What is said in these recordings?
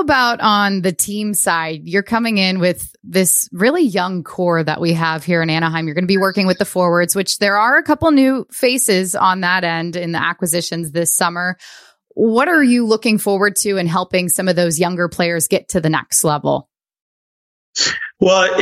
about on the team side? You're coming in with this really young core that we have here in Anaheim. You're going to be working with the forwards, which there are a couple new faces on that end in the acquisitions this summer. What are you looking forward to in helping some of those younger players get to the next level? Well,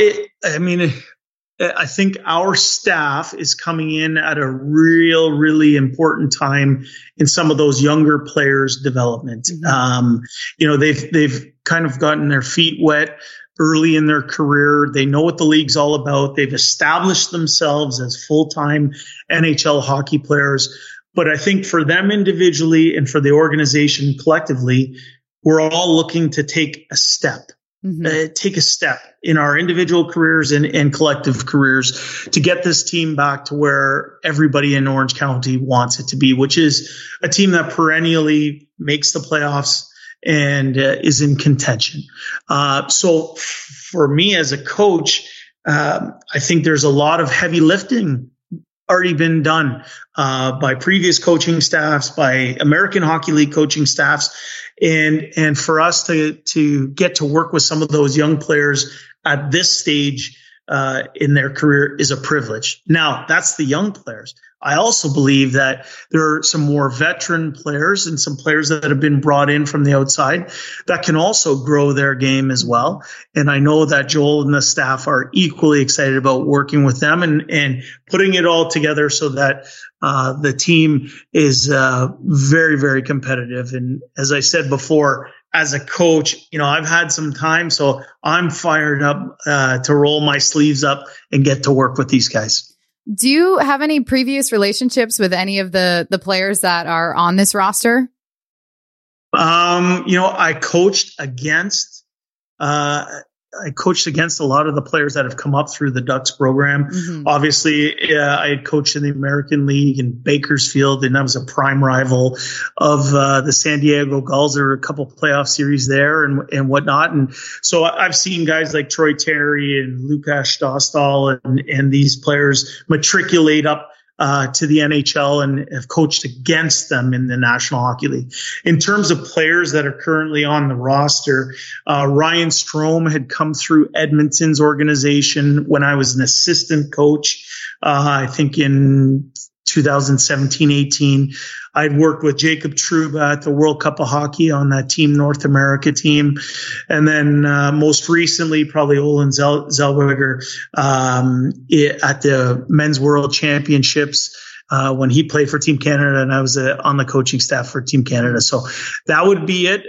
I think our staff is coming in at a really important time in some of those younger players' development. They've kind of gotten their feet wet early in their career. They know what the league's all about. They've established themselves as full-time NHL hockey players. But I think for them individually and for the organization collectively, we're all looking to take a step. Take a step in our individual careers and collective careers to get this team back to where everybody in Orange County wants it to be, which is a team that perennially makes the playoffs and is in contention. So for me as a coach, I think there's a lot of heavy lifting already been done by previous coaching staffs, by American Hockey League coaching staffs. And for us to get to work with some of those young players at this stage in their career is a privilege. Now, that's the young players. I also believe that there are some more veteran players and some players that have been brought in from the outside that can also grow their game as well. And I know that Joel and the staff are equally excited about working with them and putting it all together so that the team is very, very competitive. And as I said before, as a coach, I've had some time, so I'm fired up to roll my sleeves up and get to work with these guys. Do you have any previous relationships with any of the players that are on this roster? I coached against a lot of the players that have come up through the Ducks program. Obviously, I had coached in the American League in Bakersfield, and I was a prime rival of the San Diego Gulls. There were a couple playoff series there and whatnot. And so I've seen guys like Troy Terry and Lukas Dostal and these players matriculate up to the NHL and have coached against them in the National Hockey League. In terms of players that are currently on the roster, Ryan Strome had come through Edmonton's organization when I was an assistant coach, I think in 2017-18. I'd worked with Jacob Trouba at the World Cup of Hockey on that Team North America team. And then most recently, probably Olin Zellweger at the Men's World Championships when he played for Team Canada, and I was on the coaching staff for Team Canada. So that would be it.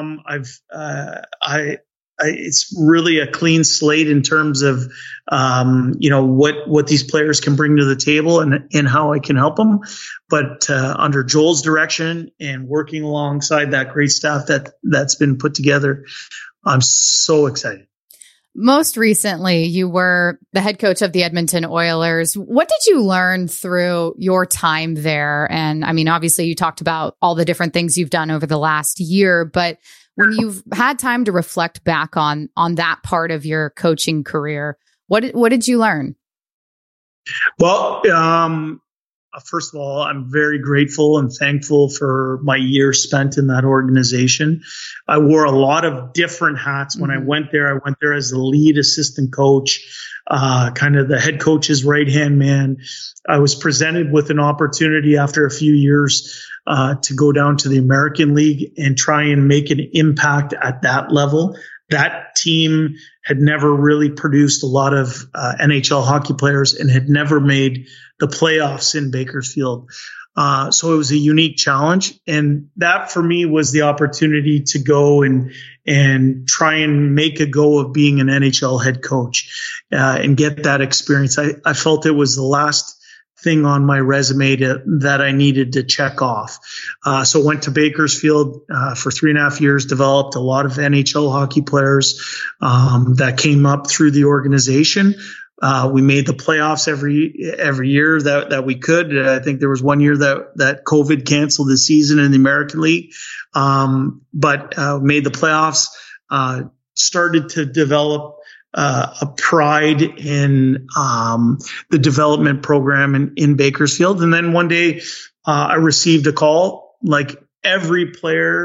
It's really a clean slate in terms of, what these players can bring to the table and how I can help them. But under Joel's direction and working alongside that great staff that's been put together, I'm so excited. Most recently, you were the head coach of the Edmonton Oilers. What did you learn through your time there? And I mean, obviously, you talked about all the different things you've done over the last year, but when you've had time to reflect back on that part of your coaching career, what did you learn? Well, first of all, I'm very grateful and thankful for my years spent in that organization. I wore a lot of different hats when I went there. I went there as the lead assistant coach, kind of the head coach's right-hand man. I was presented with an opportunity after a few years to go down to the American League and try and make an impact at that level. That team had never really produced a lot of NHL hockey players and had never made the playoffs in Bakersfield. So it was a unique challenge. And that for me was the opportunity to go and try and make a go of being an NHL head coach and get that experience. I felt it was the last thing on my resume that I needed to check off. So went to Bakersfield for 3.5 years, developed a lot of NHL hockey players that came up through the organization. We made the playoffs every year that we could. I think there was one year that COVID canceled the season in the American League, but made the playoffs, started to develop a pride in the development program in Bakersfield. And then one day I received a call, like every player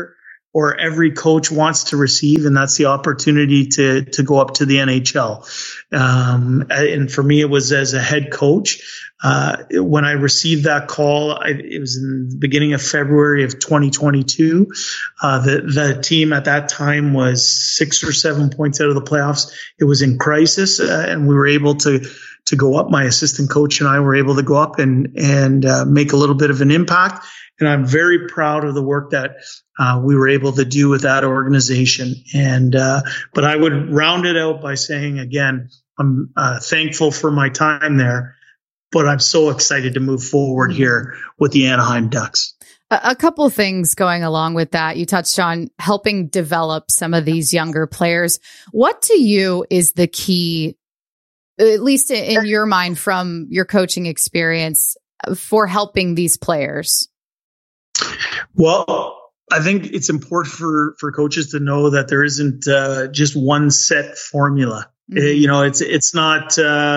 or every coach wants to receive, and that's the opportunity to go up to the NHL. And for me, it was as a head coach. When I received that call, it was in the beginning of February of 2022. The team at that time was 6 or 7 points out of the playoffs. It was in crisis, and we were able to go up. My assistant coach and I were able to go up and make a little bit of an impact. And I'm very proud of the work that we were able to do with that organization. And but I would round it out by saying, again, I'm thankful for my time there, but I'm so excited to move forward here with the Anaheim Ducks. A couple things going along with that. You touched on helping develop some of these younger players. What to you is the key, at least in your mind from your coaching experience, for helping these players? Well, I think it's important for coaches to know that there isn't just one set formula. Mm-hmm. It's not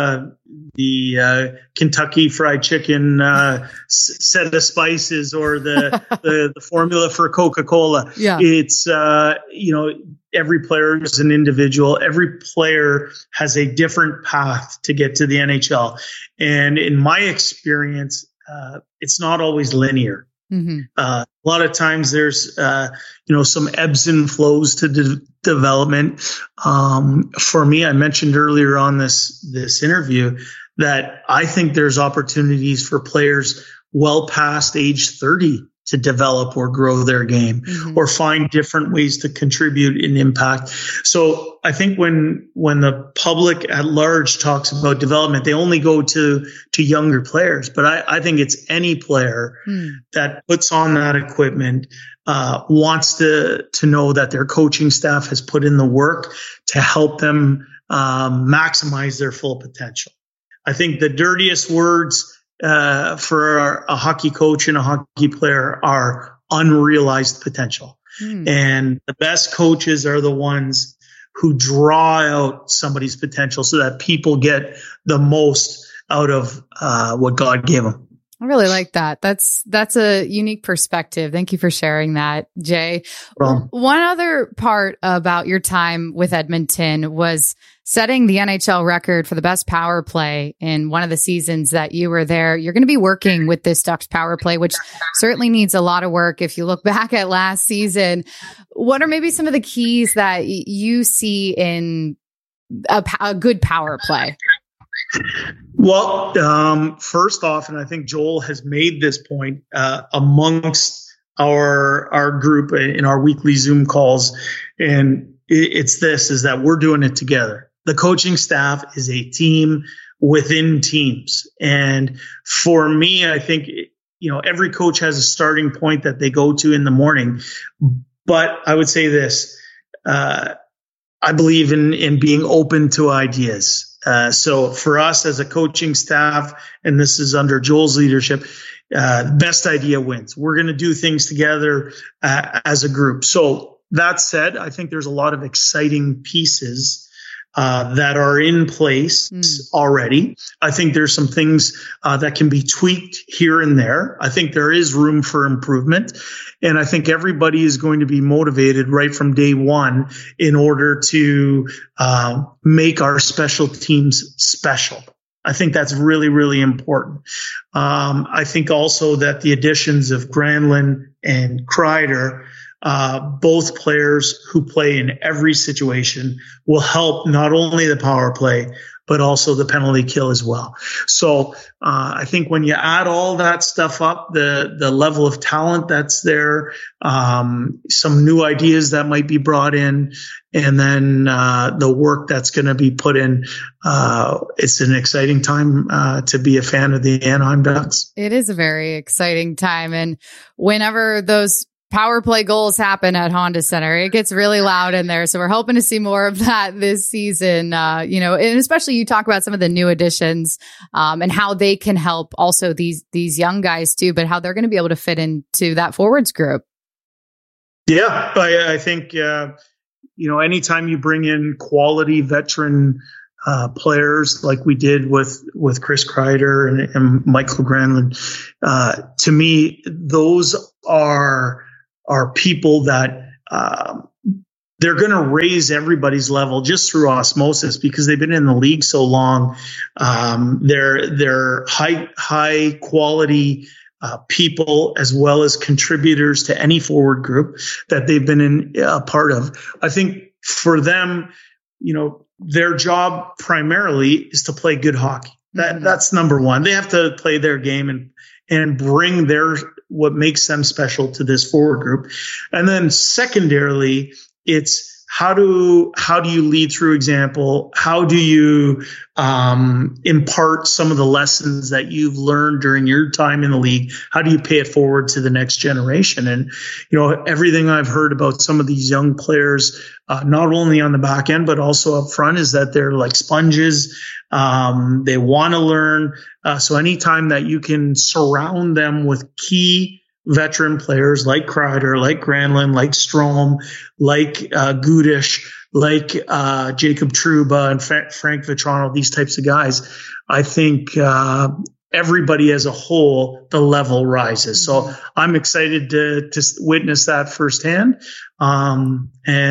the Kentucky Fried Chicken set of spices or the formula for Coca-Cola. Yeah. It's every player is an individual. Every player has a different path to get to the NHL, and in my experience, it's not always linear. Mm-hmm. A lot of times there's, some ebbs and flows to development. For me, I mentioned earlier on this interview that I think there's opportunities for players well past age 30 to develop or grow their game, mm-hmm. or find different ways to contribute and impact. So I think when the public at large talks about development, they only go to younger players. But I think it's any player that puts on that equipment, wants to know that their coaching staff has put in the work to help them maximize their full potential. I think the dirtiest words for a hockey coach and a hockey player are unrealized potential. And the best coaches are the ones who draw out somebody's potential so that people get the most out of what God gave them. I really like that. That's a unique perspective. Thank you for sharing that, Jay. One other part about your time with Edmonton was setting the NHL record for the best power play in one of the seasons that you were there. You're going to be working with this Ducks power play, which certainly needs a lot of work. If you look back at last season, what are maybe some of the keys that you see in a good power play? Well, first off, and I think Joel has made this point amongst our group in our weekly Zoom calls, and it's that we're doing it together. The coaching staff is a team within teams. And for me, I think, every coach has a starting point that they go to in the morning. But I would say this, I believe in being open to ideas. So for us as a coaching staff, and this is under Joel's leadership, best idea wins. We're going to do things together as a group. So that said, I think there's a lot of exciting pieces that are in place already. I think there's some things that can be tweaked here and there. I think there is room for improvement. And I think everybody is going to be motivated right from day one in order to make our special teams special. I think that's really, really important. I think also that the additions of Granlund and Kreider, both players who play in every situation, will help not only the power play, but also the penalty kill as well. So I think when you add all that stuff up, the level of talent that's there, some new ideas that might be brought in, and then the work that's going to be put in, it's an exciting time to be a fan of the Anaheim Ducks. It is a very exciting time. And whenever those power play goals happen at Honda Center, it gets really loud in there. So we're hoping to see more of that this season. And especially you talk about some of the new additions, and how they can help also these young guys too, but how they're going to be able to fit into that forwards group. Yeah. I think, anytime you bring in quality veteran players like we did with Chris Kreider and Michael Granlund, to me, those are people that they're going to raise everybody's level just through osmosis because they've been in the league so long. They're high quality people as well as contributors to any forward group that they've been a part of. I think for them, their job primarily is to play good hockey. That's number one. They have to play their game and bring what makes them special to this forward group. And then secondarily, it's how do you lead through example? How do you impart some of the lessons that you've learned during your time in the league? How do you pay it forward to the next generation? And, everything I've heard about some of these young players, not only on the back end, but also up front, is that they're like sponges. They want to learn. So anytime that you can surround them with key veteran players like Kreider, like Granlund, like Strome, like Gudish, like Jacob Trouba and Frank Vatrano, these types of guys, I think everybody as a whole, the level rises. So I'm excited to witness that firsthand. And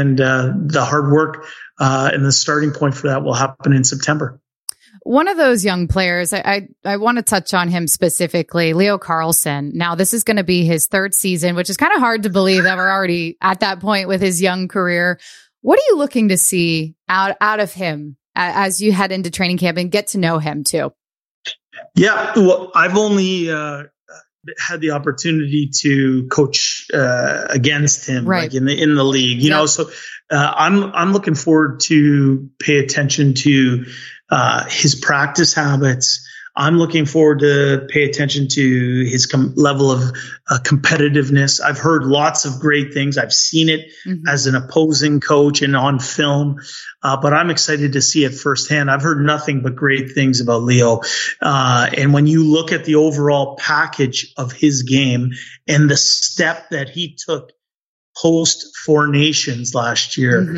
the hard work and the starting point for that will happen in September. One of those young players, I want to touch on him specifically, Leo Carlsson. Now, this is going to be his third season, which is kind of hard to believe that we're already at that point with his young career. What are you looking to see out of him as you head into training camp and get to know him too? Yeah, well, I've only had the opportunity to coach against him, like in the league, you know. So I'm looking forward to pay attention to his practice habits. I'm looking forward to pay attention to his level of competitiveness. I've heard lots of great things. I've seen it as an opposing coach and on film, but I'm excited to see it firsthand. I've heard nothing but great things about Leo. And when you look at the overall package of his game and the step that he took post Four Nations last year,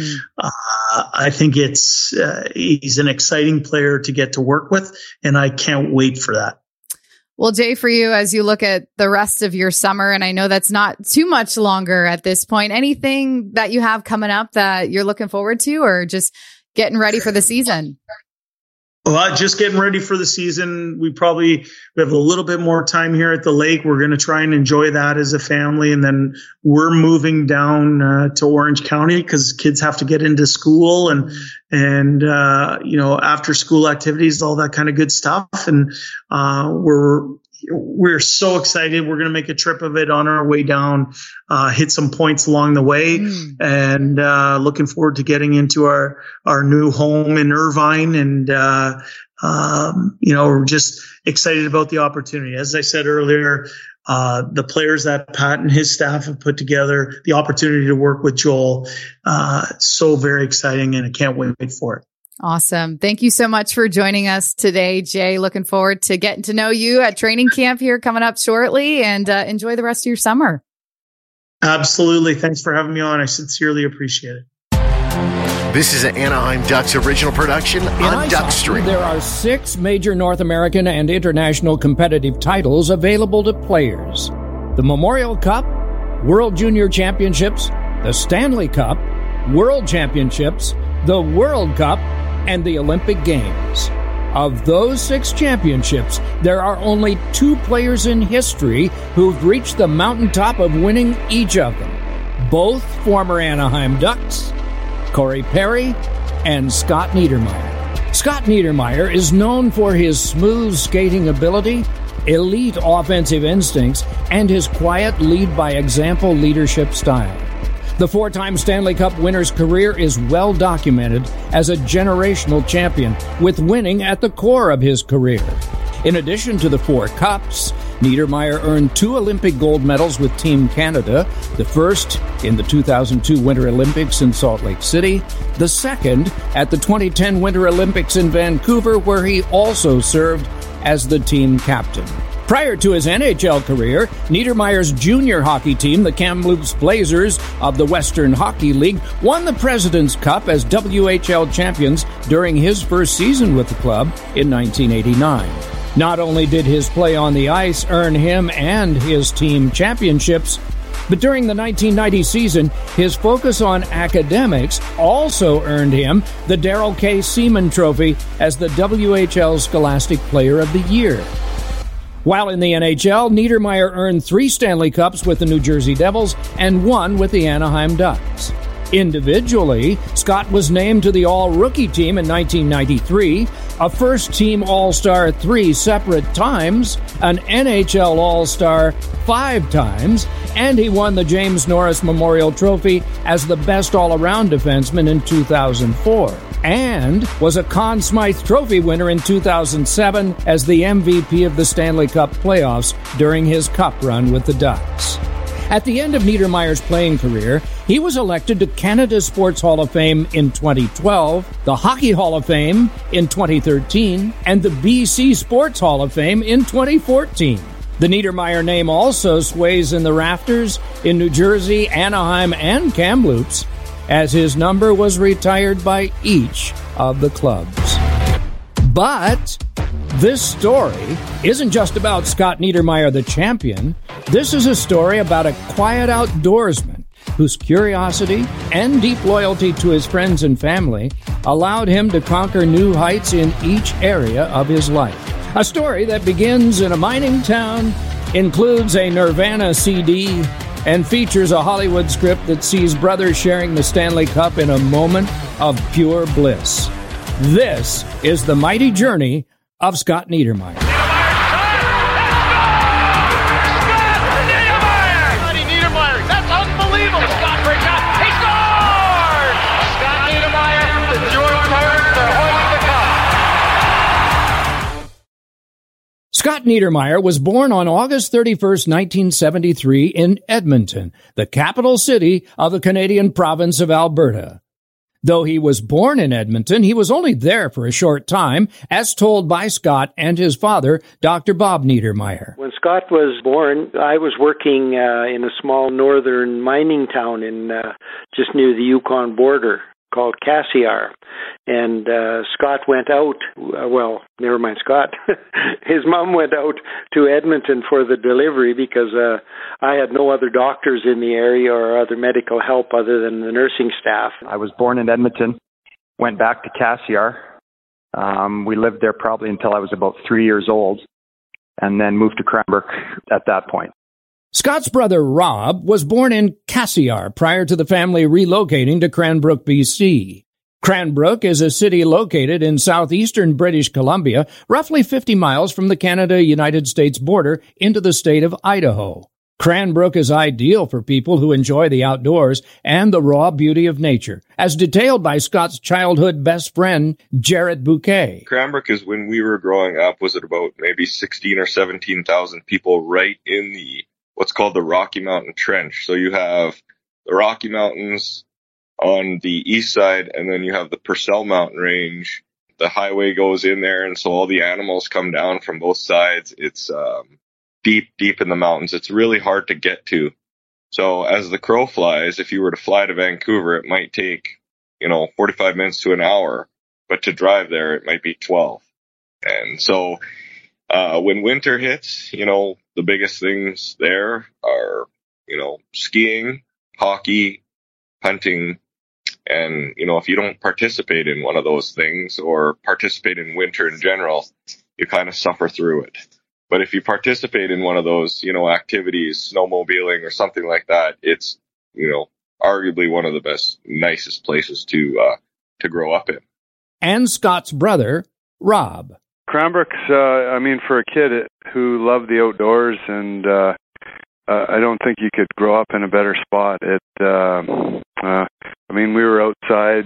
I think he's an exciting player to get to work with, and I can't wait for that. Well, Jay, for you, as you look at the rest of your summer, and I know that's not too much longer at this point, anything that you have coming up that you're looking forward to, or just getting ready for the season? Well, just getting ready for the season. We have a little bit more time here at the lake. We're going to try and enjoy that as a family. And then we're moving down to Orange County because kids have to get into school and after school activities, all that kind of good stuff. And we're so excited. We're going to make a trip of it on our way down, hit some points along the way, and looking forward to getting into our new home in Irvine. And, we're just excited about the opportunity. As I said earlier, the players that Pat and his staff have put together, the opportunity to work with Joel, so very exciting, and I can't wait for it. Awesome. Thank you so much for joining us today, Jay. Looking forward to getting to know you at training camp here coming up shortly, and enjoy the rest of your summer. Absolutely. Thanks for having me on. I sincerely appreciate it. This is an Anaheim Ducks original production on Duckstream. There are 6 major North American and international competitive titles available to players: the Memorial Cup, World Junior Championships, the Stanley Cup, World Championships, the World Cup, and the Olympic Games. Of those 6 championships, there are only 2 players in history who've reached the mountaintop of winning each of them. Both former Anaheim Ducks, Corey Perry and Scott Niedermayer. Scott Niedermayer is known for his smooth skating ability, elite offensive instincts, and his quiet lead-by-example leadership style. The 4-time Stanley Cup winner's career is well documented as a generational champion, with winning at the core of his career. In addition to the 4 cups, Niedermayer earned 2 Olympic gold medals with Team Canada, the first in the 2002 Winter Olympics in Salt Lake City, the second at the 2010 Winter Olympics in Vancouver, where he also served as the team captain. Prior to his NHL career, Niedermayer's junior hockey team, the Kamloops Blazers of the Western Hockey League, won the President's Cup as WHL champions during his first season with the club in 1989. Not only did his play on the ice earn him and his team championships, But during the 1990 season, his focus on academics also earned him the Darrell K. Seaman Trophy as the WHL Scholastic Player of the Year. While in the NHL, Niedermayer earned 3 Stanley Cups with the New Jersey Devils and 1 with the Anaheim Ducks. Individually, Scott was named to the All-Rookie team in 1993, a first-team All-Star 3 separate times, an NHL All-Star 5 times, and he won the James Norris Memorial Trophy as the best all-around defenseman in 2004, and was a Conn Smythe Trophy winner in 2007 as the MVP of the Stanley Cup playoffs during his Cup run with the Ducks. At the end of Niedermayer's playing career, he was elected to Canada Sports Hall of Fame in 2012, the Hockey Hall of Fame in 2013, and the BC Sports Hall of Fame in 2014. The Niedermayer name also sways in the rafters in New Jersey, Anaheim, and Kamloops, as his number was retired by each of the clubs. But this story isn't just about Scott Niedermayer, the champion. This is a story about a quiet outdoorsman whose curiosity and deep loyalty to his friends and family allowed him to conquer new heights in each area of his life. A story that begins in a mining town, includes a Nirvana CD, and features a Hollywood script that sees brothers sharing the Stanley Cup in a moment of pure bliss. This is the mighty journey of Scott Niedermayer. Scotty Niedermayer, that's unbelievable. Scott breaks out. He scored! Scott Niedermayer, it's your turn to hoist the cup. Scott Niedermayer was born on August 31st, 1973 in Edmonton, the capital city of the Canadian province of Alberta. Though he was born in Edmonton, he was only there for a short time, as told by Scott and his father, Dr. Bob Niedermayer. When Scott was born, I was working in a small northern mining town in just near the Yukon border called Cassiar. And Scott went out, never mind Scott. His mom went out to Edmonton for the delivery because I had no other doctors in the area or other medical help other than the nursing staff. I was born in Edmonton, went back to Cassiar. We lived there probably until I was about 3 years old, and then moved to Cranbrook at that point. Scott's brother Rob was born in Cassiar prior to the family relocating to Cranbrook, BC. Cranbrook is a city located in southeastern British Columbia, roughly 50 miles from the Canada-United States border into the state of Idaho. Cranbrook is ideal for people who enjoy the outdoors and the raw beauty of nature, as detailed by Scott's childhood best friend, Jarrett Bouquet. Cranbrook is, when we were growing up, was it about maybe 16 or 17,000 people right in the what's called the Rocky Mountain Trench. So you have the Rocky Mountains on the east side, and then you have the Purcell Mountain Range. The highway goes in there, and so all the animals come down from both sides. It's deep in the mountains. It's really hard to get to. So as the crow flies, if you were to fly to Vancouver, it might take, 45 minutes to an hour, but to drive there, it might be 12. And so when winter hits, the biggest things there are, skiing, hockey, hunting, and, if you don't participate in one of those things or participate in winter in general, you kind of suffer through it. But if you participate in one of those, activities, snowmobiling or something like that, it's, arguably one of the best, nicest places to grow up in. And Scott's brother, Rob. Cranbrook's, for a kid who loved the outdoors, and I don't think you could grow up in a better spot. We were outside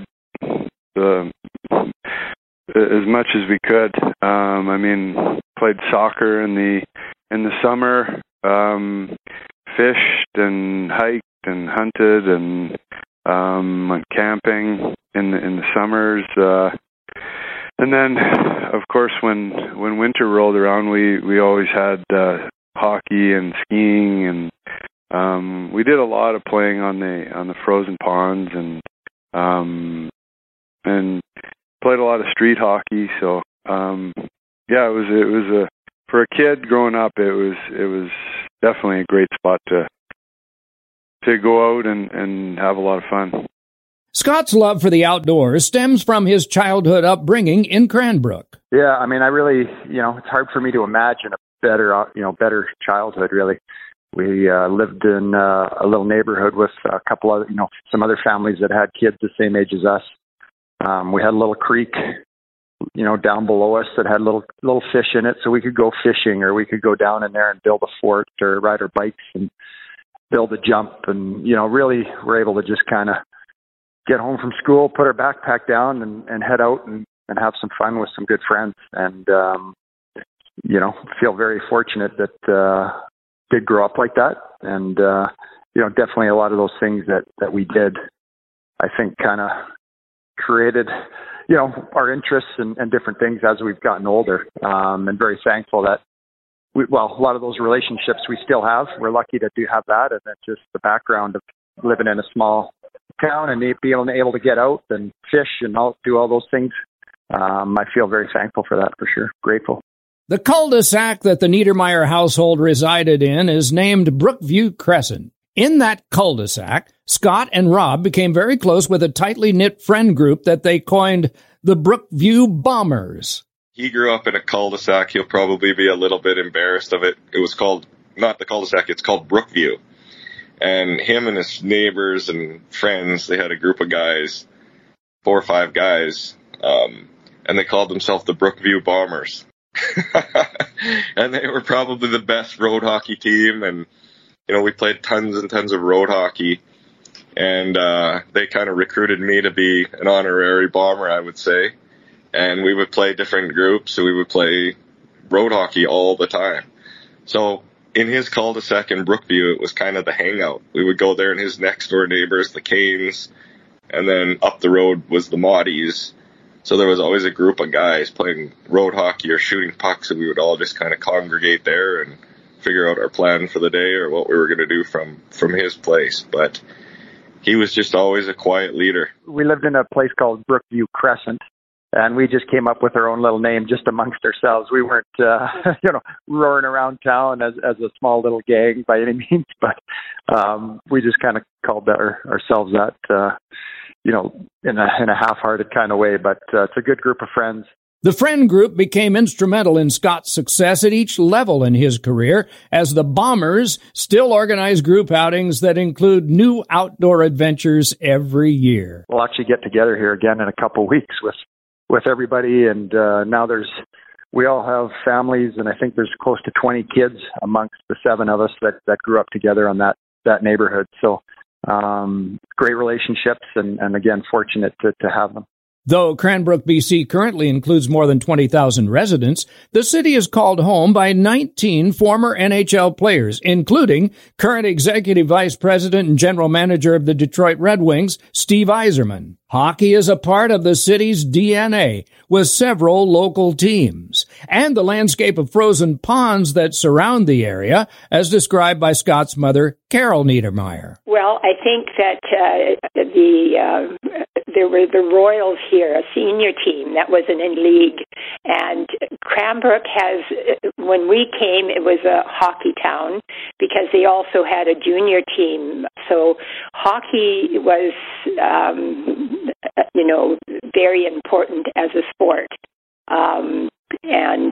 as much as we could. Played soccer in the summer, fished and hiked and hunted, and went camping in the summers. And then, of course, when winter rolled around, we always had hockey and skiing, and we did a lot of playing on the frozen ponds, and played a lot of street hockey. So it was for a kid growing up, it was definitely a great spot to to go out and have a lot of fun. Scott's love for the outdoors stems from his childhood upbringing in Cranbrook. Yeah, I mean, I really, it's hard for me to imagine a better childhood, really. We lived in a little neighborhood with a couple of, some other families that had kids the same age as us. We had a little creek, down below us that had little fish in it, so we could go fishing, or we could go down in there and build a fort or ride our bikes and build a jump. And, really we're able to just kind of get home from school, put our backpack down and head out and have some fun with some good friends. And, feel very fortunate that did grow up like that. And, definitely a lot of those things that we did, I think kind of created, our interests and different things as we've gotten older. And very thankful that a lot of those relationships we still have. We're lucky to have that. And then just the background of living in a small town and being able to get out and fish and do all those things. I feel very thankful for that, for sure. Grateful. The cul-de-sac that the Niedermeyer household resided in is named Brookview Crescent. In that cul-de-sac, Scott and Rob became very close with a tightly knit friend group that they coined the Brookview Bombers. He grew up in a cul-de-sac. He'll probably be a little bit embarrassed of it. It was called, not the cul-de-sac, it's called Brookview. And him and his neighbors and friends, they had a group of guys, 4 or 5 guys, and they called themselves the Brookview Bombers. And they were probably the best road hockey team. And, we played tons and tons of road hockey. And they kind of recruited me to be an honorary bomber, I would say. And we would play different groups, so we would play road hockey all the time. So in his cul-de-sac in Brookview, it was kind of the hangout. We would go there, and his next-door neighbors, the Canes, and then up the road was the Maudis. So there was always a group of guys playing road hockey or shooting pucks, and we would all just kind of congregate there and figure out our plan for the day or what we were going to do from his place. But he was just always a quiet leader. We lived in a place called Brookview Crescent, and we just came up with our own little name just amongst ourselves. We weren't, roaring around town as a small little gang by any means, but we just kind of called ourselves that, in a half-hearted kind of way. But it's a good group of friends. The friend group became instrumental in Scott's success at each level in his career, as the Bombers still organize group outings that include new outdoor adventures every year. We'll actually get together here again in a couple of weeks with everybody, and now we all have families, and I think there's close to 20 kids amongst the 7 of us that grew up together on that neighborhood. So great relationships, and again, fortunate to have them. Though Cranbrook, BC currently includes more than 20,000 residents, the city is called home by 19 former NHL players, including current Executive Vice President and General Manager of the Detroit Red Wings, Steve Yzerman. Hockey is a part of the city's DNA, with several local teams, and the landscape of frozen ponds that surround the area, as described by Scott's mother, Carol Niedermeyer. Well, I think that there were the Royals here, a senior team that was in a league, and Cranbrook when we came, it was a hockey town because they also had a junior team. So hockey was, very important as a sport. And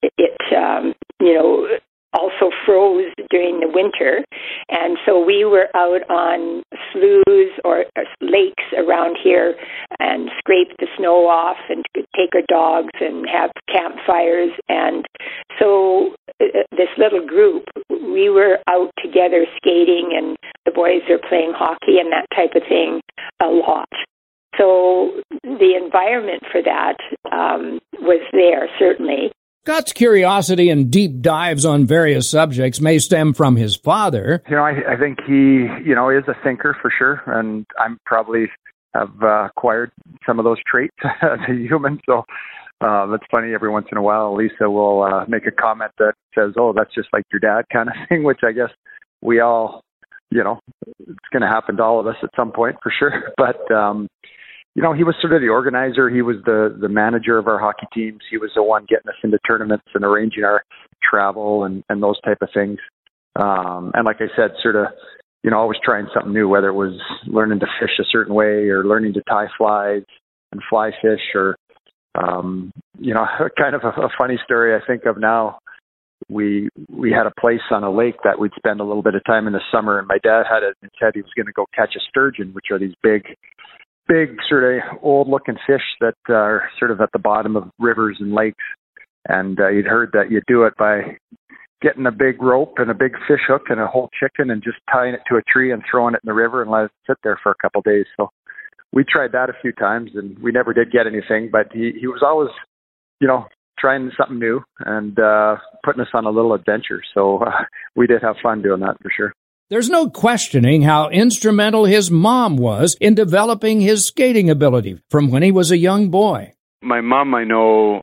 it, also froze during the winter. And so we were out on sloughs or lakes around here and scrape the snow off and take our dogs and have campfires. And so this little group, we were out together skating, and the boys are playing hockey and that type of thing a lot. So the environment for that was there, certainly. Scott's curiosity and deep dives on various subjects may stem from his father. I think he, is a thinker for sure, and I'm probably have acquired some of those traits as a human. So it's funny, every once in a while, Lisa will make a comment that says, "Oh, that's just like your dad," kind of thing, which I guess we all, it's going to happen to all of us at some point for sure. But he was sort of the organizer. He was the manager of our hockey teams. He was the one getting us into tournaments and arranging our travel and those type of things. And like I said, sort of always trying something new, whether it was learning to fish a certain way or learning to tie flies and fly fish, or, kind of a funny story I think of now. We had a place on a lake that we'd spend a little bit of time in the summer, and my dad had it in his head he was going to go catch a sturgeon, which are these big sort of old looking fish that are sort of at the bottom of rivers and lakes. And he'd heard that you do it by getting a big rope and a big fish hook and a whole chicken and just tying it to a tree and throwing it in the river and let it sit there for a couple of days. So we tried that a few times and we never did get anything, but he was always, trying something new and putting us on a little adventure. So we did have fun doing that for sure. There's no questioning how instrumental his mom was in developing his skating ability from when he was a young boy. My mom, I know,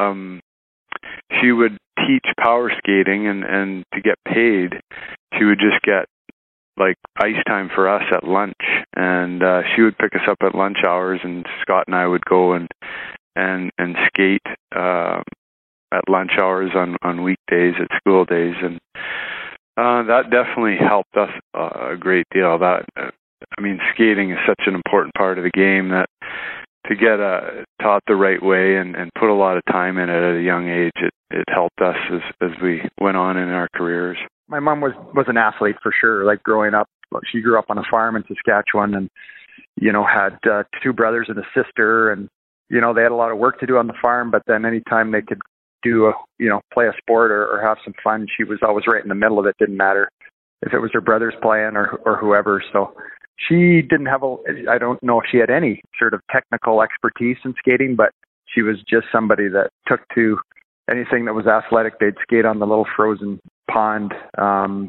she would teach power skating, and to get paid, she would just get like ice time for us at lunch, and she would pick us up at lunch hours, and Scott and I would go and skate at lunch hours on weekdays, at school days, and that definitely helped us a great deal. Skating is such an important part of the game that to get taught the right way and put a lot of time in it at a young age, it helped us as we went on in our careers. My mom was an athlete for sure. Like growing up, she grew up on a farm in Saskatchewan and, had two brothers and a sister, and, they had a lot of work to do on the farm, but then anytime they could do play a sport or have some fun, she was always right in the middle of it. Didn't matter if it was her brothers playing or whoever. So she didn't have I don't know if she had any sort of technical expertise in skating, but she was just somebody that took to anything that was athletic. They'd skate on the little frozen pond, on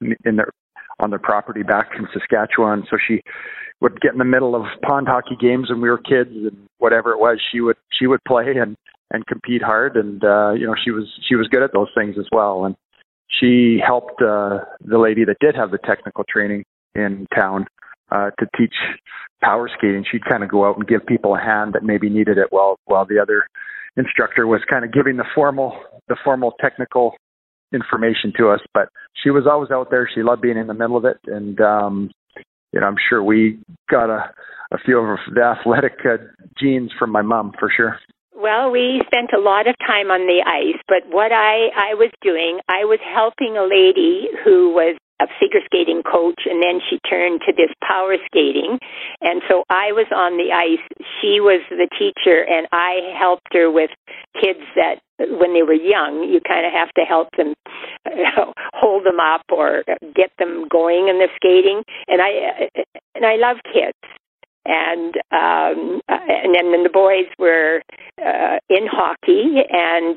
their property back in Saskatchewan. So she would get in the middle of pond hockey games when we were kids, and whatever it was, she would play and compete hard. And, she was good at those things as well. And she helped the lady that did have the technical training in town to teach power skating. She'd kind of go out and give people a hand that maybe needed it while the other instructor was kind of giving the formal technical information to us. But she was always out there. She loved being in the middle of it. And, I'm sure we got a few of the athletic genes from my mom for sure. Well, we spent a lot of time on the ice, but what I was doing, I was helping a lady who was a figure skating coach, and then she turned to this power skating. And so I was on the ice. She was the teacher, and I helped her with kids that when they were young, you kind of have to help them hold them up or get them going in the skating. And I love kids. And then the boys were in hockey, and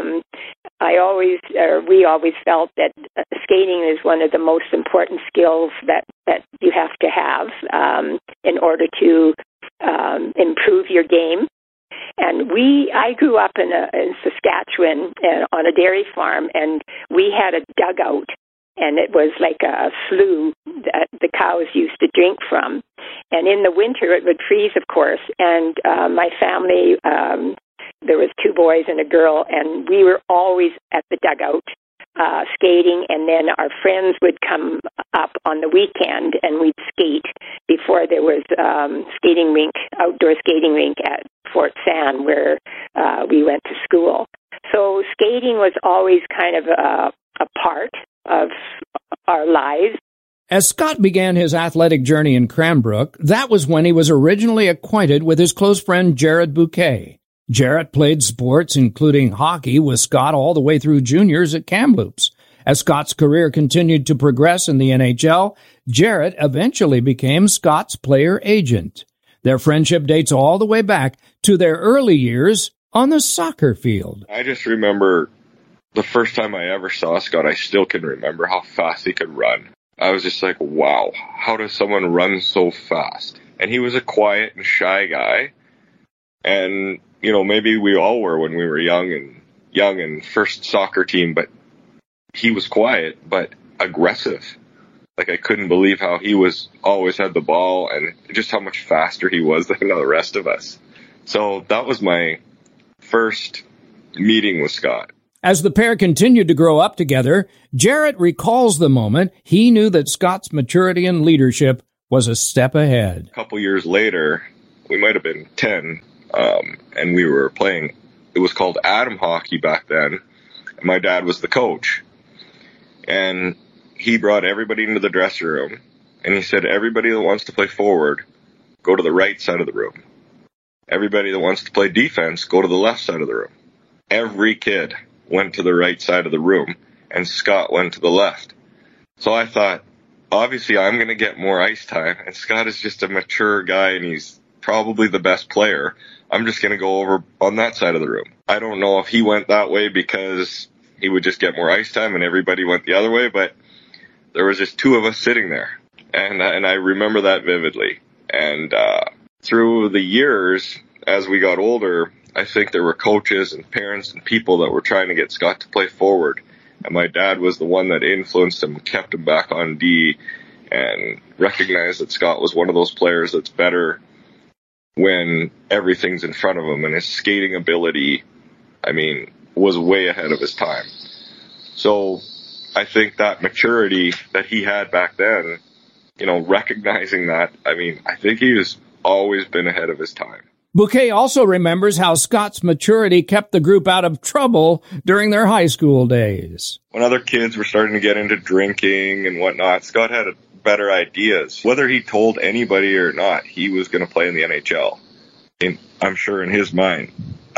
we always felt that skating is one of the most important skills that you have to have in order to improve your game. And I grew up in Saskatchewan on a dairy farm, and we had a dugout. And it was like a slough that the cows used to drink from. And in the winter, it would freeze, of course. And my family, there was two boys and a girl, and we were always at the dugout skating. And then our friends would come up on the weekend, and we'd skate before there was outdoor skating rink at Fort San, where we went to school. So skating was always kind of a part of our lives. As Scott began his athletic journey in Cranbrook, that was when he was originally acquainted with his close friend Jarrett Bouquet. Jarrett played sports, including hockey, with Scott all the way through juniors at Kamloops. As Scott's career continued to progress in the NHL, Jarrett eventually became Scott's player agent. Their friendship dates all the way back to their early years on the soccer field. I just remember the first time I ever saw Scott, I still can remember how fast he could run. I was just like, wow, how does someone run so fast? And he was a quiet and shy guy. And, maybe we all were when we were young and first soccer team, but he was quiet, but aggressive. Like, I couldn't believe how he always had the ball and just how much faster he was than the rest of us. So that was my first meeting with Scott. As the pair continued to grow up together, Jarrett recalls the moment he knew that Scott's maturity and leadership was a step ahead. A couple years later, we might have been 10, and we were playing, it was called Atom Hockey back then, and my dad was the coach. And he brought everybody into the dressing room, and he said, everybody that wants to play forward, go to the right side of the room. Everybody that wants to play defense, go to the left side of the room. Every kid went to the right side of the room, and Scott went to the left. So I thought, obviously I'm going to get more ice time, and Scott is just a mature guy, and he's probably the best player. I'm just going to go over on that side of the room. I don't know if he went that way because he would just get more ice time and everybody went the other way, but there was just two of us sitting there. And I remember that vividly. And through the years, as we got older, I think there were coaches and parents and people that were trying to get Scott to play forward. And my dad was the one that influenced him, kept him back on D, and recognized that Scott was one of those players that's better when everything's in front of him. And his skating ability, I mean, was way ahead of his time. So I think that maturity that he had back then, you know, recognizing that, I mean, I think he has always been ahead of his time. Bouquet also remembers how Scott's maturity kept the group out of trouble during their high school days. When other kids were starting to get into drinking and whatnot, Scott had better ideas. Whether he told anybody or not, he was going to play in the NHL, I'm sure in his mind.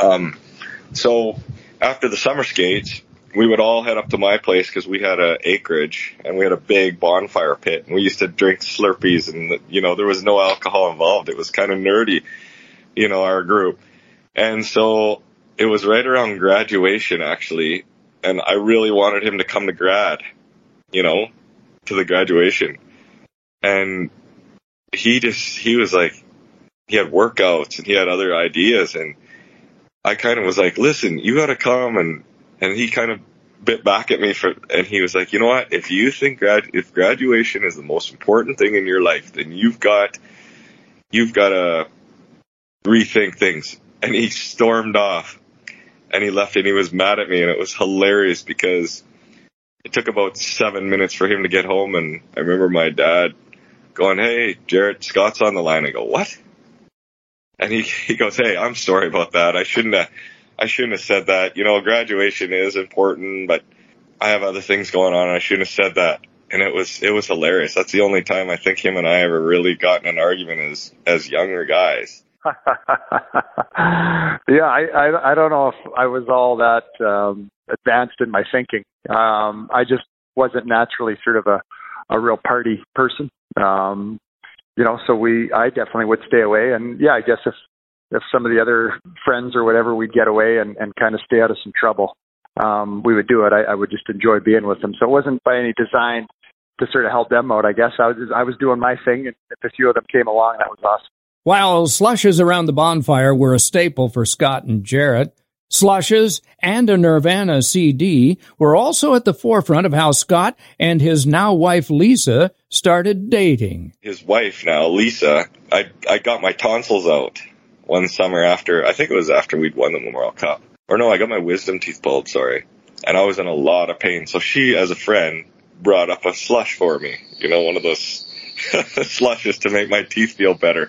So after the summer skates, we would all head up to my place because we had an acreage and we had a big bonfire pit. And we used to drink Slurpees and, you know, there was no alcohol involved. It was kind of nerdy, you know, our group. And so it was right around graduation, actually. And I really wanted him to come to grad, you know, to the graduation. And he was like, he had workouts and he had other ideas. And I kind of was like, listen, you got to come. And he kind of bit back at me and he was like, you know what? If you think if graduation is the most important thing in your life, then you've got to rethink things. And he stormed off and he left and he was mad at me, and it was hilarious because it took about 7 minutes for him to get home. And I remember my dad going, hey, Jarrett, Scott's on the line. I go, what? And he goes, hey, I'm sorry about that. I shouldn't have said that. You know, graduation is important, but I have other things going on. And I shouldn't have said that. And it was hilarious. That's the only time I think him and I ever really got in an argument as younger guys. Yeah, I don't know if I was all that advanced in my thinking. I just wasn't naturally sort of a real party person. You know, so I definitely would stay away. And yeah, I guess if some of the other friends or whatever, we'd get away and kind of stay out of some trouble, we would do it. I would just enjoy being with them. So it wasn't by any design to sort of help them out, I guess. I was doing my thing, and if a few of them came along, that was awesome. While slushes around the bonfire were a staple for Scott and Jarrett, slushes and a Nirvana CD were also at the forefront of how Scott and his now wife Lisa started dating. His wife now, Lisa, I got my tonsils out one summer after, I think it was after we'd won the Memorial Cup. Or no, I got my wisdom teeth pulled, sorry. And I was in a lot of pain. So she, as a friend, brought up a slush for me. You know, one of those slushes to make my teeth feel better.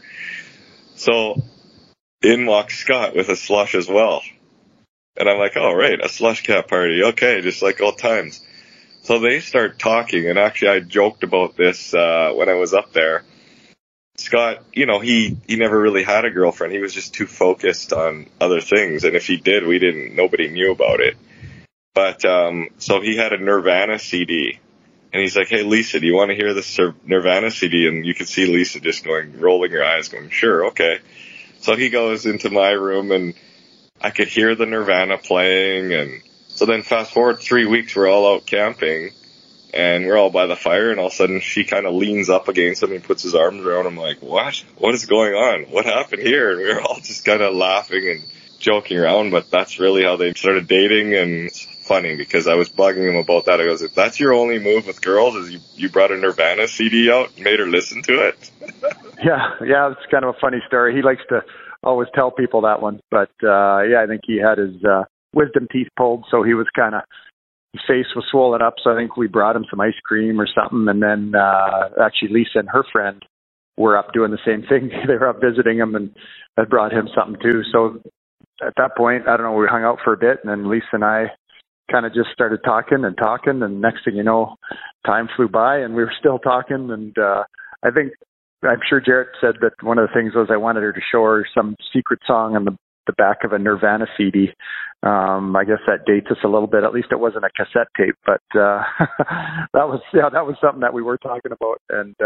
So in walks Scott with a slush as well. And I'm like, oh, right, a slush cat party. Okay, just like old times. So they start talking, and actually I joked about this when I was up there. Scott, you know, he never really had a girlfriend. He was just too focused on other things. And if he did, nobody knew about it. But so he had a Nirvana CD. And he's like, hey, Lisa, do you want to hear this Nirvana CD? And you could see Lisa just rolling her eyes, going, sure, okay. So he goes into my room, and I could hear the Nirvana playing. And so then fast forward 3 weeks, we're all out camping, and we're all by the fire, and all of a sudden she kind of leans up against him and puts his arms around him like, what? What is going on? What happened here? And we were all just kind of laughing and joking around, but that's really how they started dating. And it's funny because I was bugging him about that. I goes, if that's your only move with girls is you brought a Nirvana CD out and made her listen to it? Yeah, it's kind of a funny story. He likes to always tell people that one, but yeah, I think he had his wisdom teeth pulled, so he was his face was swollen up, so I think we brought him some ice cream or something, and then actually Lisa and her friend were up doing the same thing. They were up visiting him and had brought him something too. So at that point, I don't know, we hung out for a bit, and then Lisa and I kind of just started talking, and next thing you know, time flew by, and we were still talking, and I'm sure Jarrett said that one of the things was I wanted her to show her some secret song on the back of a Nirvana CD. I guess that dates us a little bit. At least it wasn't a cassette tape, but that was something that we were talking about, and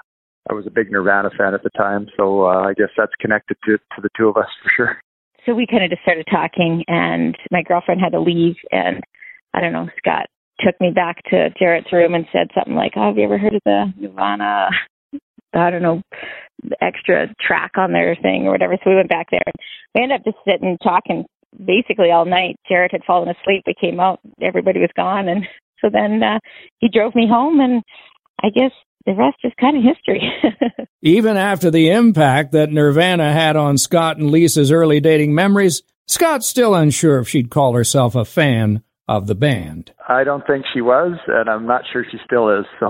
I was a big Nirvana fan at the time, so I guess that's connected to the two of us for sure. So we kind of just started talking, and my girlfriend had to leave, and I don't know, Scott took me back to Jarrett's room and said something like, "Oh, have you ever heard of the Nirvana, I don't know, the extra track on their thing or whatever?" So we went back there, and we ended up just sitting and talking basically all night. Jarrett had fallen asleep. We came out, everybody was gone, and so then he drove me home, and I guess the rest is kind of history. Even after the impact that Nirvana had on Scott and Lisa's early dating memories, Scott's still unsure if she'd call herself a fan of the band. I don't think she was, and I'm not sure she still is. So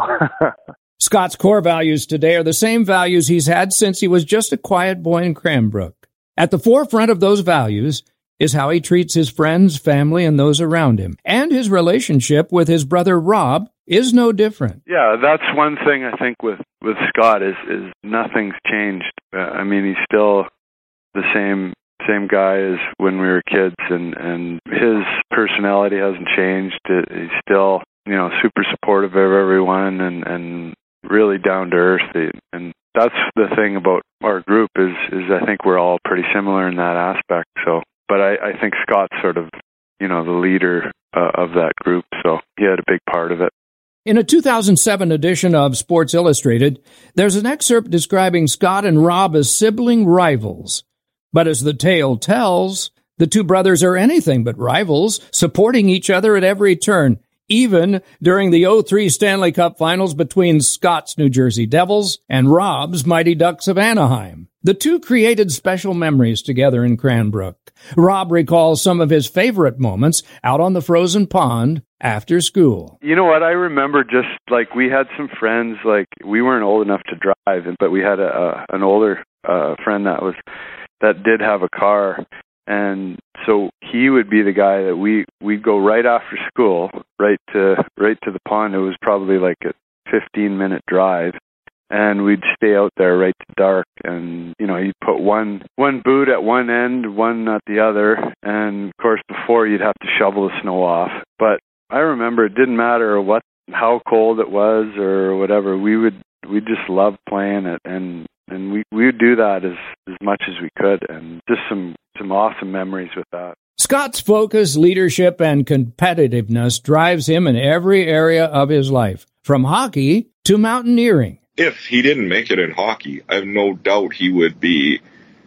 Scott's core values today are the same values he's had since he was just a quiet boy in Cranbrook. At the forefront of those values is how he treats his friends, family, and those around him. And his relationship with his brother Rob is no different. Yeah, that's one thing I think with Scott is nothing's changed. I mean, he's still the same guy as when we were kids, and his personality hasn't changed. He's still, super supportive of everyone and really down to earth. And that's the thing about our group is I think we're all pretty similar in that aspect. So, but I think Scott's sort of, the leader of that group. So he had a big part of it. In a 2007 edition of Sports Illustrated, there's an excerpt describing Scott and Rob as sibling rivals. But as the tale tells, the two brothers are anything but rivals, supporting each other at every turn, even during the 2003 Stanley Cup Finals between Scott's New Jersey Devils and Rob's Mighty Ducks of Anaheim. The two created special memories together in Cranbrook. Rob recalls some of his favorite moments out on the frozen pond after school. You know what? I remember just like we had some friends, like we weren't old enough to drive, but we had an older friend that did have a car. And so he would be the guy that we'd go right after school, right to the pond. It was probably like a 15-minute drive. And we'd stay out there right to dark, and you'd put one boot at one end, one at the other, and of course before you'd have to shovel the snow off. But I remember it didn't matter how cold it was or whatever. We just loved playing it, and we would do that as much as we could, and just some awesome memories with that. Scott's focus, leadership, and competitiveness drives him in every area of his life, from hockey to mountaineering. If he didn't make it in hockey, I have no doubt he would be,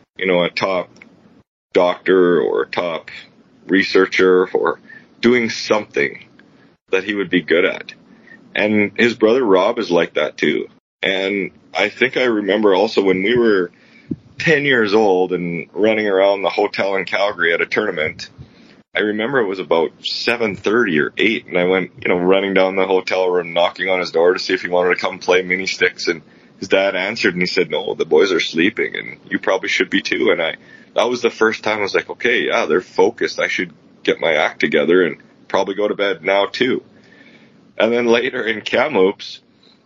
a top doctor or a top researcher or doing something that he would be good at. And his brother Rob is like that too. And I think I remember also when we were 10 years old and running around the hotel in Calgary at a tournament, I remember it was about 7:30 or 8, and I went, running down the hotel room, knocking on his door to see if he wanted to come play mini sticks. And his dad answered, and he said, "No, the boys are sleeping, and you probably should be too." And that was the first time I was like, okay, yeah, they're focused. I should get my act together and probably go to bed now too. And then later in Kamloops,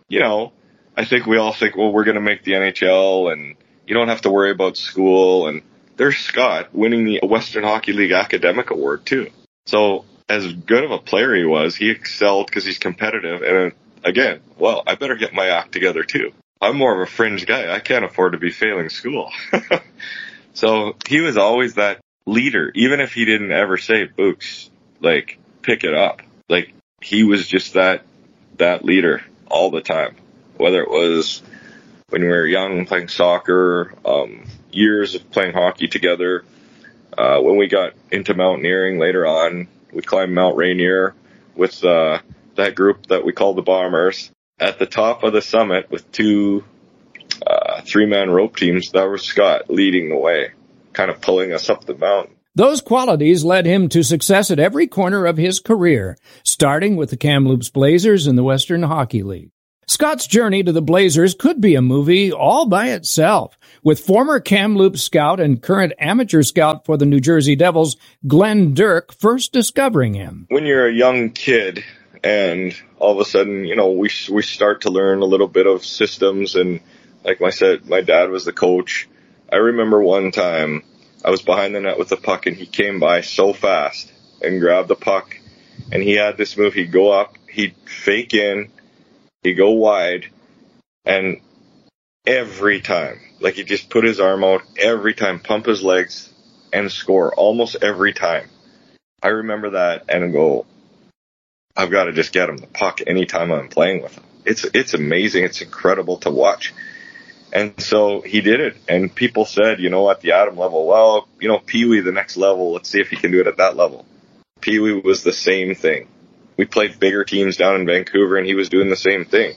I think we all think, well, we're going to make the NHL, and you don't have to worry about school. And there's Scott winning the Western Hockey League Academic Award too. So as good of a player he was, he excelled because he's competitive. And again, well, I better get my act together too. I'm more of a fringe guy. I can't afford to be failing school. So he was always that leader, even if he didn't ever say, "Books, like, pick it up." Like, he was just that leader all the time, whether it was when we were young playing soccer, years of playing hockey together. When we got into mountaineering later on, we climbed Mount Rainier with that group that we called the Bombers. At the top of the summit with two 3-man rope teams, that was Scott leading the way, kind of pulling us up the mountain. Those qualities led him to success at every corner of his career, starting with the Kamloops Blazers in the Western Hockey League. Scott's journey to the Blazers could be a movie all by itself, with former Kamloops scout and current amateur scout for the New Jersey Devils, Glenn Dirk, first discovering him. When you're a young kid and all of a sudden, we start to learn a little bit of systems, and like I said, my dad was the coach. I remember one time I was behind the net with the puck and he came by so fast and grabbed the puck, and he had this move. He'd go up, he'd fake in, he'd go wide, and every time, like he'd just put his arm out, every time, pump his legs and score almost every time. I remember that and go, I've got to just get him the puck anytime I'm playing with him. It's amazing. It's incredible to watch. And so he did it. And people said, at the Adam level, well, Pee Wee, the next level, let's see if he can do it at that level. Pee Wee was the same thing. We played bigger teams down in Vancouver, and he was doing the same thing.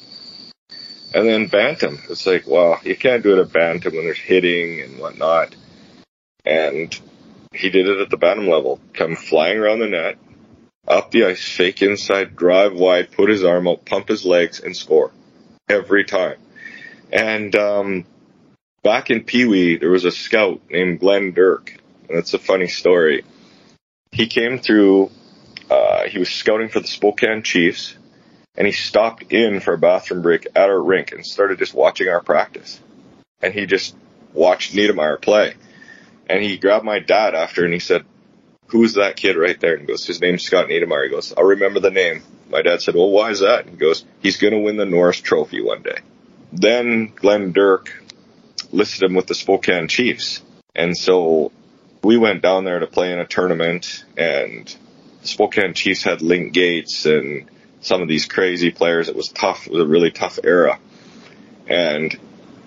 And then Bantam, it's like, well, you can't do it at Bantam when there's hitting and whatnot. And he did it at the Bantam level. Come flying around the net, up the ice, fake inside, drive wide, put his arm out, pump his legs, and score. Every time. And back in Pee Wee, there was a scout named Glenn Dirk. And it's a funny story. He came through... he was scouting for the Spokane Chiefs, and he stopped in for a bathroom break at our rink and started just watching our practice. And he just watched Niedermayer play. And he grabbed my dad after, and he said, "Who's that kid right there?" And he goes, "His name's Scott Niedermayer." He goes, "I'll remember the name." My dad said, "Well, why is that?" And he goes, "He's going to win the Norris Trophy one day." Then Glenn Dirk listed him with the Spokane Chiefs. And so we went down there to play in a tournament, and the Spokane Chiefs had Link Gates and some of these crazy players. It was tough. It was a really tough era. And,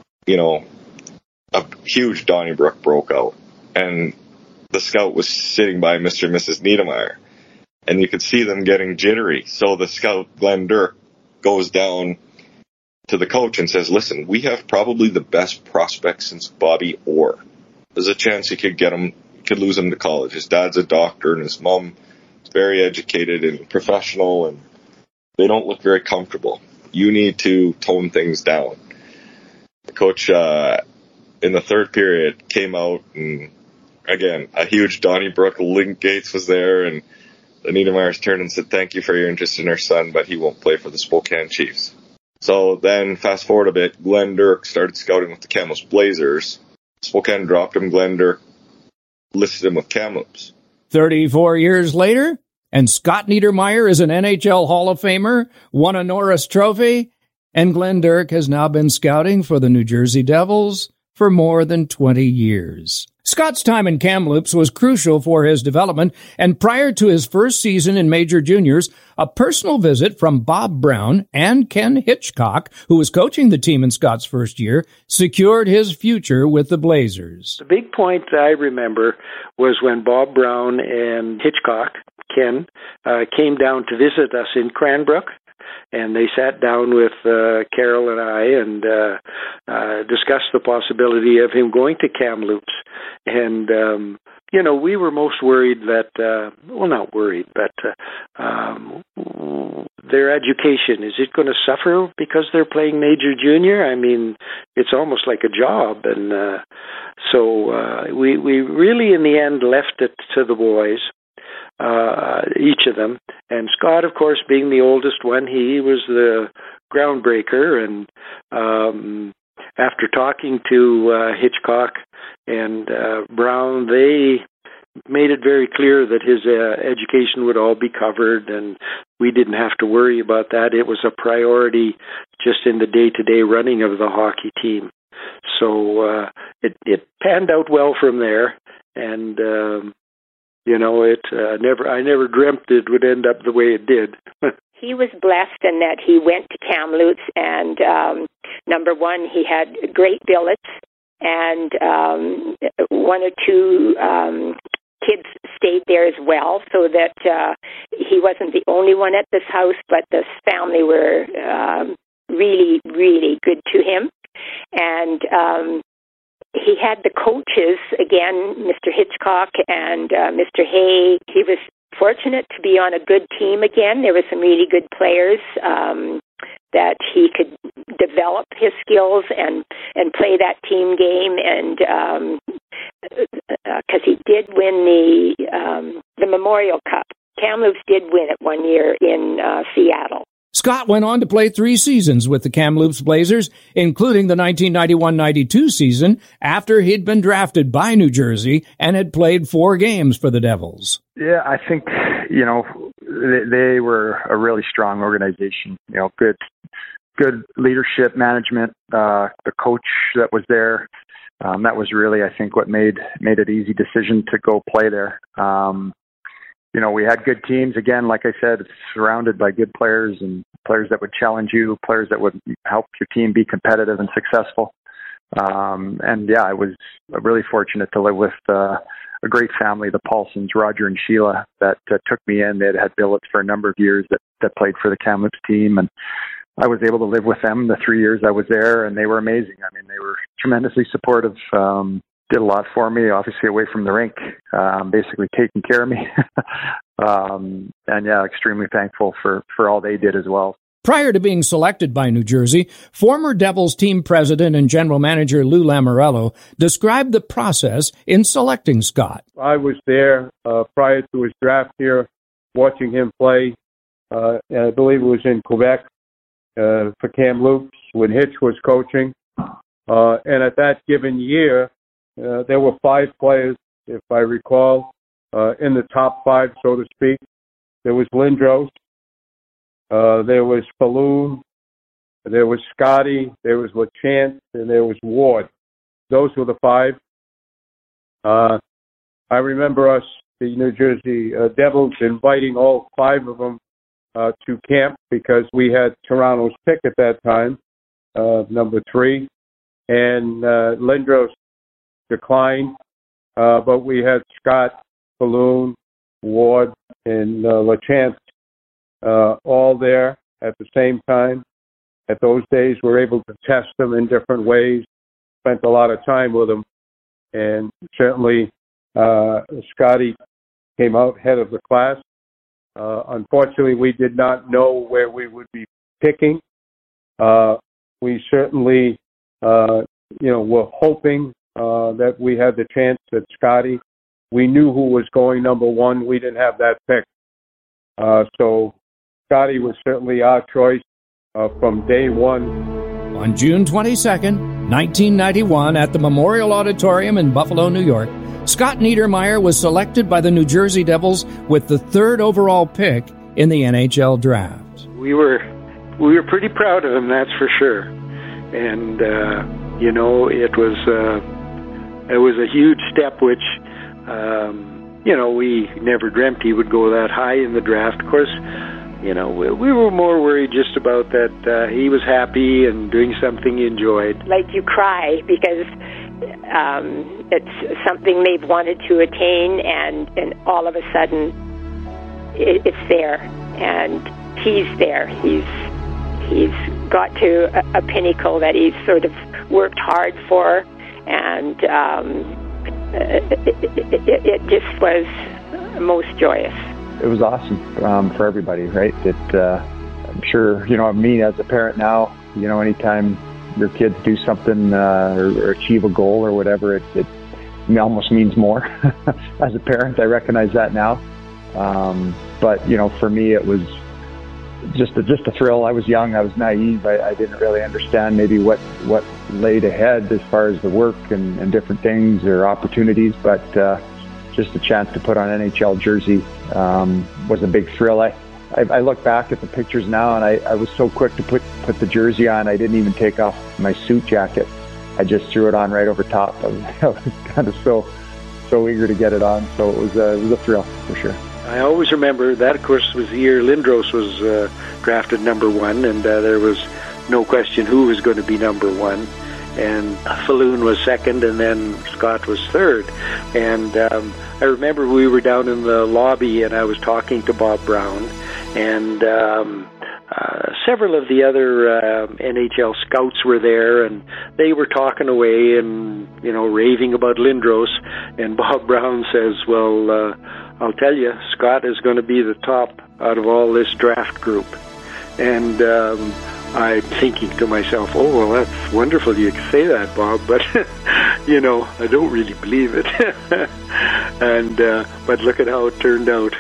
a huge Donnybrook broke out. And the scout was sitting by Mr. and Mrs. Niedermayer. And you could see them getting jittery. So the scout, Glenn Dirk, goes down to the coach and says, "Listen, we have probably the best prospect since Bobby Orr. There's a chance you could lose him to college. His dad's a doctor and his mom is very educated and professional, and they don't look very comfortable. You need to tone things down." The coach, in the third period, came out, and again, a huge Donnybrook, Link Gates was there, and the Niedermayers turned and said, "Thank you for your interest in our son, but he won't play for the Spokane Chiefs." So then, fast forward a bit, Glenn Dirk started scouting with the Kamloops Blazers. Spokane dropped him. Glenn Dirk listed him with Kamloops. 34 years later, and Scott Niedermayer is an NHL Hall of Famer, won a Norris Trophy, and Glenn Dirk has now been scouting for the New Jersey Devils for more than 20 years. Scott's time in Kamloops was crucial for his development, and prior to his first season in Major Juniors, a personal visit from Bob Brown and Ken Hitchcock, who was coaching the team in Scott's first year, secured his future with the Blazers. The big point I remember was when Bob Brown and Hitchcock, Ken, came down to visit us in Cranbrook. And they sat down with Carol and I and discussed the possibility of him going to Kamloops. And, we were most worried that, not worried, but their education, is it going to suffer because they're playing Major Junior? I mean, it's almost like a job. And so we really, in the end, left it to the boys. Each of them. And Scott, of course, being the oldest one, he was the groundbreaker. And after talking to Hitchcock and Brown, they made it very clear that his education would all be covered, and we didn't have to worry about that. It was a priority just in the day-to-day running of the hockey team. So it panned out well from there. And I never dreamt it would end up the way it did. He was blessed in that he went to Kamloops, and number one, he had great billets, and one or two kids stayed there as well, so that he wasn't the only one at this house, but this family were really, really good to him. And he had the coaches, again, Mr. Hitchcock and Mr. Hay. He was fortunate to be on a good team again. There were some really good players that he could develop his skills and play that team game, and because he did win the Memorial Cup. Kamloops did win it one year in Seattle. Scott went on to play 3 seasons with the Kamloops Blazers, including the 1991-92 season, after he'd been drafted by New Jersey and had played 4 games for the Devils. Yeah, I think, they were a really strong organization. Good leadership, management, the coach that was there. That was really, I think, what made it easy decision to go play there. We had good teams. Again, like I said, surrounded by good players and players that would challenge you, players that would help your team be competitive and successful. I was really fortunate to live with a great family, the Paulsons, Roger and Sheila, that took me in. They had billets for a number of years that played for the Kamloops team, and I was able to live with them the 3 years I was there, and they were amazing. I mean, they were tremendously supportive. Did a lot for me, obviously away from the rink, basically taking care of me. Extremely thankful for all they did as well. Prior to being selected by New Jersey, former Devils team president and general manager Lou Lamoriello described the process in selecting Scott. I was there prior to his draft here, watching him play. And I believe it was in Quebec for Kamloops when Hitch was coaching. And at that given year, there were 5 players, if I recall, in the top 5, so to speak. There was Lindros, there was Falloon, there was Scotty, there was LaChance, and there was Ward. Those were the 5. I remember us, the New Jersey Devils, inviting all 5 of them to camp because we had Toronto's pick at that time, number 3, and Lindros declined, but we had Scott, Falloon, Ward, and LaChance all there at the same time. At those days, we were able to test them in different ways, spent a lot of time with them, and certainly Scotty came out head of the class. Unfortunately, we did not know where we would be picking. We certainly, were hoping that we had the chance at Scotty. We knew who was going number 1. We didn't have that pick. So Scotty was certainly our choice from day one. On June 22nd, 1991, at the Memorial Auditorium in Buffalo, New York, Scott Niedermayer was selected by the New Jersey Devils with the 3rd overall pick in the NHL draft. We were pretty proud of him, that's for sure. And it was a huge step, which we never dreamt he would go that high in the draft. Of course, we were more worried just about that he was happy and doing something he enjoyed. Like you cry because it's something they've wanted to attain, and all of a sudden it's there, and he's there. He's got to a pinnacle that he's sort of worked hard for, and it just was most joyous. It was awesome for everybody, right? I'm sure, me as a parent now, anytime your kids do something or achieve a goal or whatever, it almost means more. As a parent, I recognize that now. But for me, it was just a thrill. I was young, I was naive. I didn't really understand maybe what laid ahead as far as the work and different things or opportunities. But just a chance to put on an NHL jersey was a big thrill. I look back at the pictures now, and I was so quick to put the jersey on. I didn't even take off my suit jacket. I just threw it on right over top. I was kind of so eager to get it on. So it was a thrill for sure. I always remember that, of course, was the year Lindros was drafted number 1, and there was no question who was going to be number 1. And Falloon was 2nd, and then Scott was 3rd. And I remember we were down in the lobby, and I was talking to Bob Brown, and several of the other NHL scouts were there, and they were talking away and, raving about Lindros. And Bob Brown says, well, I'll tell you, Scott is going to be the top out of all this draft group. And I'm thinking to myself, oh, well, that's wonderful you can say that, Bob, but, I don't really believe it. But look at how it turned out.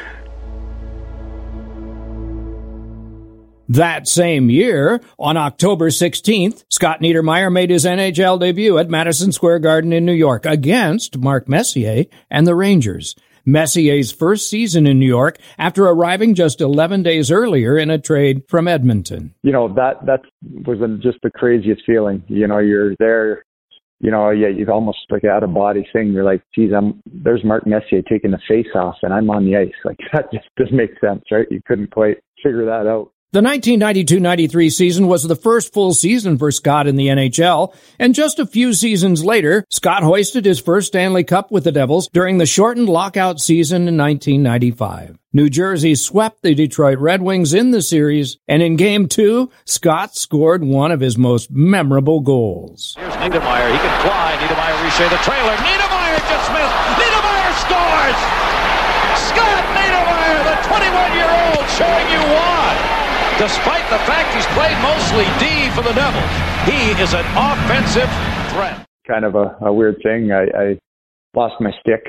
That same year, on October 16th, Scott Niedermayer made his NHL debut at Madison Square Garden in New York against Mark Messier and the Rangers. Messier's first season in New York after arriving just 11 days earlier in a trade from Edmonton. That was just the craziest feeling. You're there, you've almost like an out-of-body thing. You're like, geez, there's Mark Messier taking the face off, and I'm on the ice. Like, that just doesn't make sense, right? You couldn't quite figure that out. The 1992-93 season was the first full season for Scott in the NHL, and just a few seasons later, Scott hoisted his first Stanley Cup with the Devils during the shortened lockout season in 1995. New Jersey swept the Detroit Red Wings in the series, and in Game 2, Scott scored one of his most memorable goals. Here's Niedermayer. He can fly. Niedermayer reshare the trailer. Niedermayer just missed. Niedermayer scores! Scott Niedermayer, the 21-year-old, showing you why. Despite the fact he's played mostly D for the Devils, he is an offensive threat. Kind of a weird thing. I lost my stick.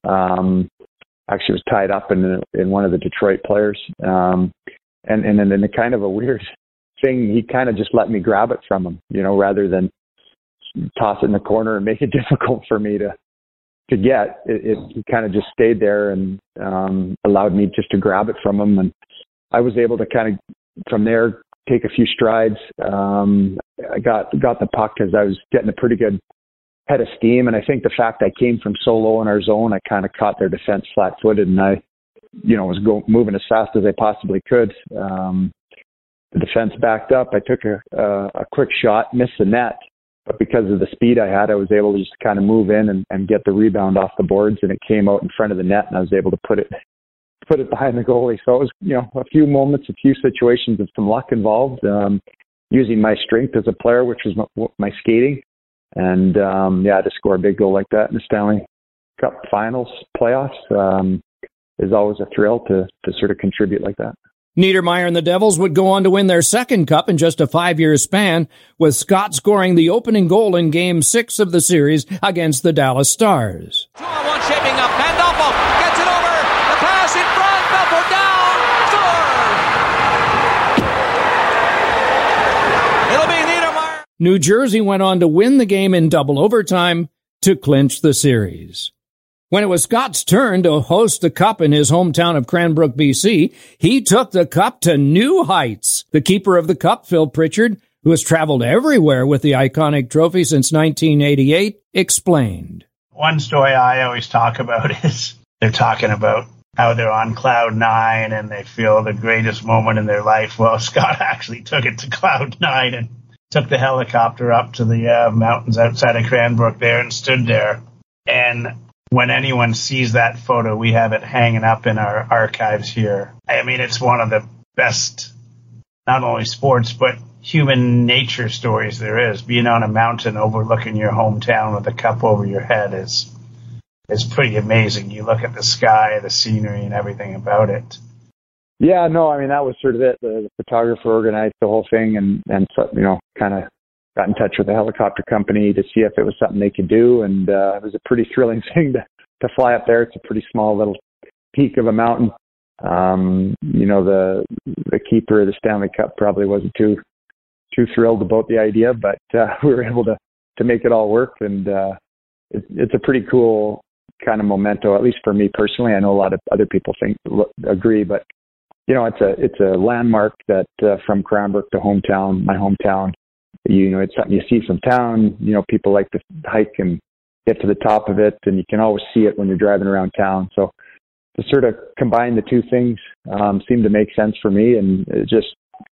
Actually was tied up in one of the Detroit players. And then in a kind of a weird thing, he kind of just let me grab it from him, rather than toss it in the corner and make it difficult for me to get. He kind of just stayed there and allowed me just to grab it from him. And I was able to kind of, from there, take a few strides. I got the puck as I was getting a pretty good head of steam, and I think the fact I came from so low in our zone, I kind of caught their defense flat-footed, and I, was moving as fast as I possibly could. The defense backed up. I took a quick shot, missed the net, but because of the speed I had, I was able to just kind of move in and get the rebound off the boards, and it came out in front of the net, and I was able to put it behind the goalie. So it was, a few moments, a few situations of some luck involved, using my strength as a player, which was my skating. And, to score a big goal like that in the Stanley Cup Finals playoffs is always a thrill to sort of contribute like that. Niedermayer and the Devils would go on to win their second cup in just a 5-year span, with Scott scoring the opening goal in Game 6 of the series against the Dallas Stars. 2-on-1 shaping up. Pandolfo gets it over. The pass in front. Belfort down. Score! It'll be Niedermayer. New Jersey went on to win the game in double overtime to clinch the series. When it was Scott's turn to host the Cup in his hometown of Cranbrook, BC, he took the Cup to new heights. The keeper of the Cup, Phil Pritchard, who has traveled everywhere with the iconic trophy since 1988, explained. One story I always talk about is they're talking about how they're on cloud nine and they feel the greatest moment in their life. Well, Scott actually took it to cloud nine and took the helicopter up to the mountains outside of Cranbrook there and stood there. And when anyone sees that photo, we have it hanging up in our archives here. I mean, it's one of the best, not only sports, but human nature stories there is. Being on a mountain overlooking your hometown with a cup over your head is pretty amazing. You look at the sky, the scenery, and everything about it. Yeah, no, I mean, that was sort of it. The photographer organized the whole thing and kind of got in touch with the helicopter company to see if it was something they could do. And it was a pretty thrilling thing to fly up there. It's a pretty small little peak of a mountain. The keeper of the Stanley Cup probably wasn't too thrilled about the idea, but we were able to make it all work. And it's a pretty cool kind of memento, at least for me personally. I know a lot of other people agree, but it's a landmark that from Cranbrook to my hometown, it's something you see from town. People like to hike and get to the top of it, and you can always see it when you're driving around town. So to sort of combine the two things seemed to make sense for me, and it just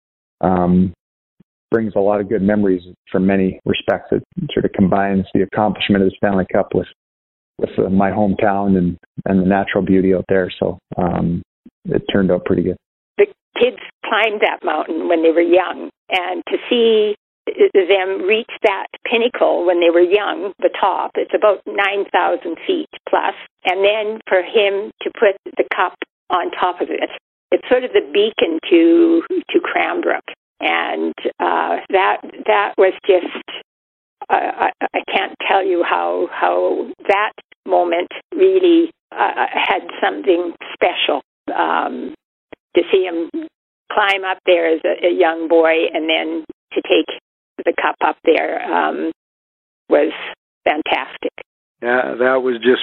brings a lot of good memories from many respects. It sort of combines the accomplishment of the Stanley Cup with my hometown and the natural beauty out there. So it turned out pretty good. The kids climbed that mountain when they were young, and to see them reach that pinnacle when they were young, the top, it's about 9,000 feet plus, and then for him to put the cup on top of it, it's sort of the beacon to Cranbrook, and that was just I can't tell you how that moment really had something special. To see him climb up there as a young boy and then to take the cup up there was fantastic. Yeah, that was just